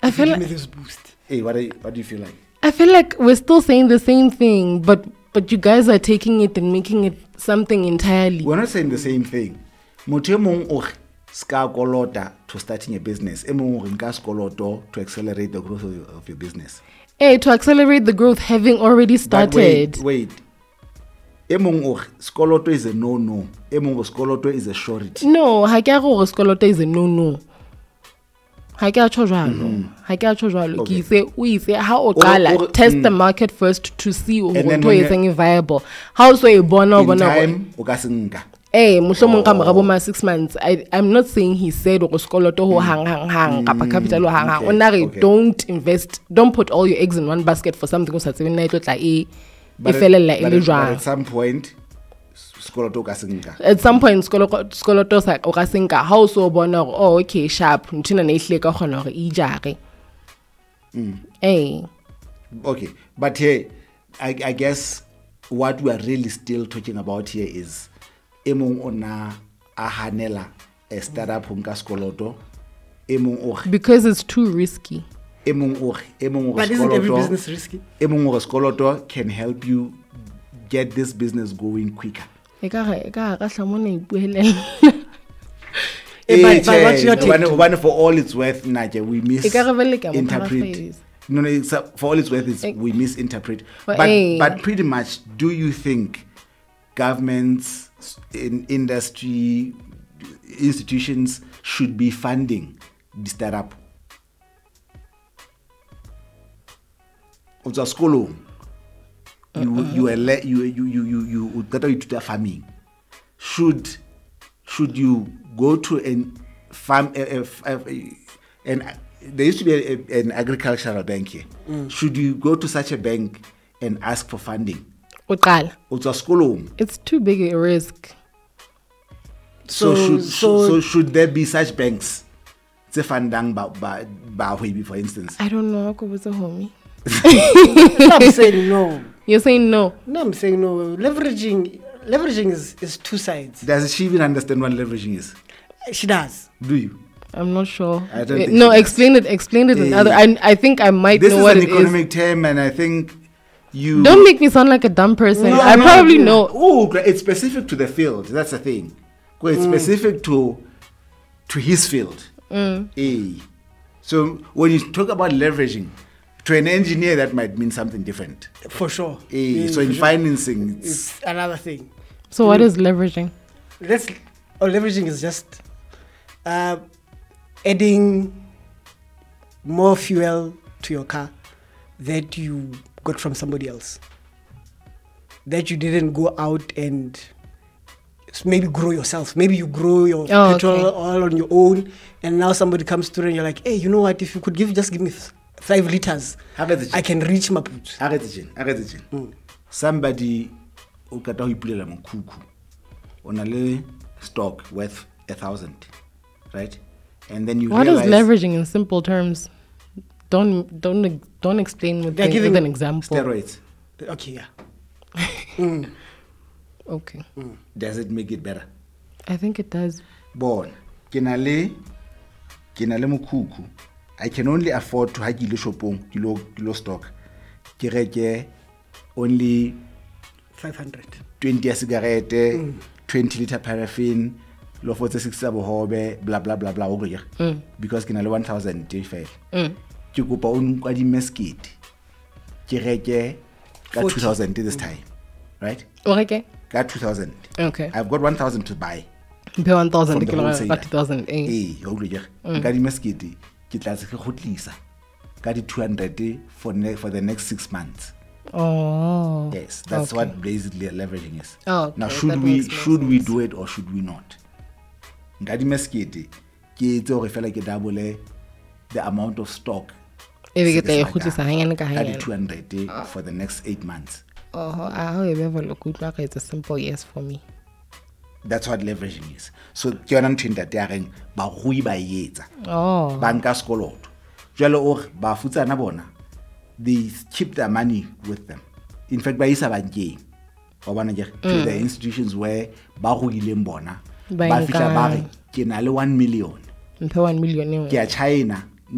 I feel give like, me this boost. Hey, what do you feel like? I feel like we're still saying the same thing, but you guys are taking it and making it something entirely. We're not saying the same thing. Motho e mong o re ska kolota to starting a business. E mong o re nka skoloto to accelerate the growth of your business. Hey, to accelerate the growth having already started. But wait. E mong o re skoloto is a no. E mong o skoloto is a surety. No, ha ke a go skoloto is a no. Ha ke a tsho jwalo. Ke itse o itse ha o qala test the market first to see what is viable. How so e bona in time o ka se nka. Mohlomong ka mora bo ma 6 months. I'm not saying he said o skoloto ho hang kapa capital ho hang. O na re don't invest, don't put all your eggs in one basket for something o sa tsebeng na tla e felela e le jwang. At some point skoloto ka se nka. At some point skoloto sa o ka se nka ha o so bona gore oh okay sharp nthina ne ihle ka khona gore e jare. Okay, but here I guess what we are really still talking about here is emong ona a hanela a startup nka skoloto emong because it's too risky. But isn't every business risky? Emong skoloto can help you get this business going quicker. But what's your take? One for all it's worth, Naja, we misinterpret. No, for all it's worth, we misinterpret. But pretty much, do you think governments, in industry, institutions should be funding the startup? Of school, you got to farming. Should you go to an farm? And there used to be an agricultural bank here. Should you go to such a bank and ask for funding? It's too big a risk. So should there be such banks? For instance. I don't know. How was a homie? I'm saying no. You're saying no? No, I'm saying no. Leveraging is two sides. Does she even understand what leveraging is? She does. Do you? I'm not sure. I don't think no, explain it in other. I think I might know what it is. This is an economic term, and I think you... Don't make me sound like a dumb person. No, I probably know. Oh, it's specific to the field. That's the thing. It's specific to his field. So when you talk about leveraging, to an engineer, that might mean something different. For sure. So in financing, it's another thing. So what is leveraging? Leveraging is just adding more fuel to your car that you got from somebody else. That you didn't go out and maybe grow yourself. Maybe you grow your petrol all on your own, and now somebody comes through and you're like, hey, you know what? If you could just give me 5 liters, I can reach Maputo. Somebody who got on a stock worth 1,000, right? And then you what is leveraging in simple terms? Don't explain with an example. Steroids. Okay, yeah. Okay. Does it make it better? I think it does. Born. Kinale mukuku. I can only afford to have kilo stock. Kireke only 500. 20 cigarette, 20 liter paraffin, lo for 6 hobe, blah blah blah blah because kinale 1,005. Ke kopa o nkwadi meskete. Kireke ka 2,000 this time. Right? Okay. Got 2,000. Okay. I've got 1,000 to buy. Pay 1,000 got 2,000. Got meskete. Got 200 for the next 6 months. Oh. Yes, that's what basically leveraging is. Oh, okay. Now should we do it or should we not? Got meskete. Double the amount of stock. Got 200 for the next 8 months. It's a simple yes for me. That's what leveraging is. So ke yona ntho ntate ya reng ba rui ba yetsa. Banka skoloto. Jalo or ba futsana bona. They keep their money with them. In fact, ba isa bankeng. Ba bona ke to the institutions where ba ruileng bona. Ba fitla ba re ke na le 1 million. Mpe 1 million. Ke ya China